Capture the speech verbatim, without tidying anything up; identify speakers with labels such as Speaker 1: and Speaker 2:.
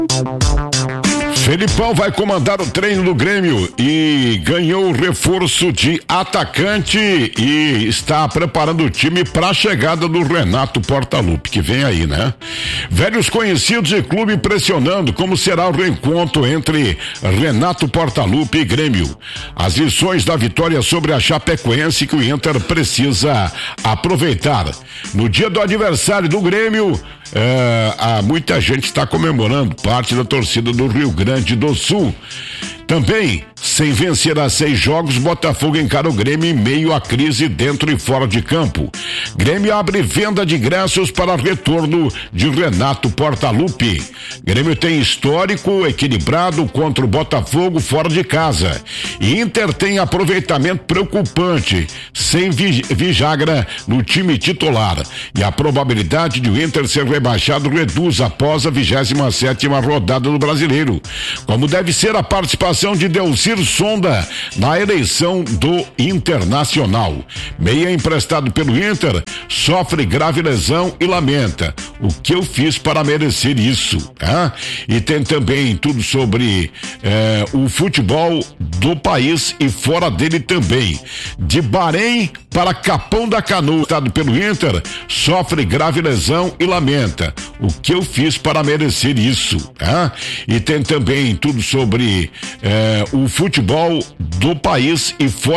Speaker 1: Felipão vai comandar o treino do Grêmio e ganhou o reforço de atacante e está preparando o time para a chegada do Renato Portaluppi, que vem aí, né? Velhos conhecidos e clube pressionando como será o reencontro entre Renato Portaluppi e Grêmio. As lições da vitória sobre a Chapecoense que o Inter precisa aproveitar. No dia do aniversário do Grêmio, é, há muita gente está comemorando, parte da torcida do Rio Grande do Sul. Também, sem vencer a seis jogos, Botafogo encara o Grêmio em meio à crise dentro e fora de campo. Grêmio abre venda de ingressos para retorno de Renato Portaluppi. Grêmio tem histórico equilibrado contra o Botafogo fora de casa. E Inter tem aproveitamento preocupante, sem Vijagra no time titular. E a probabilidade de o Inter ser rebaixado reduz após a vigésima sétima rodada do Brasileiro. Como deve ser a participação de Delcir Sonda na eleição do Internacional. Meia emprestado pelo Inter sofre grave lesão e lamenta: o que eu fiz para merecer isso? Tá? E tem também tudo sobre eh, o futebol do país e fora dele também. De Bahrein para Capão da Canoa, estado pelo Inter, sofre grave lesão e lamenta: o que eu fiz para merecer isso? Tá? E tem também tudo sobre eh, o futebol do país e fora